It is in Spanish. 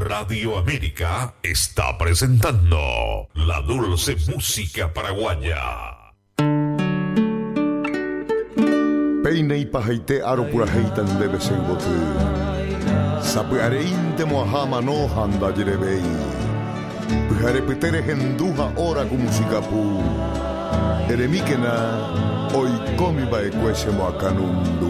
Radio América está presentando la dulce música paraguaya. Peine y pajaite aro pura heitan debe sengotu. Sapuareinte moahama no handa jirebei. Pujare petere henduha ora ku musikapu. Eremikena oikomi bae kwese moakanundu.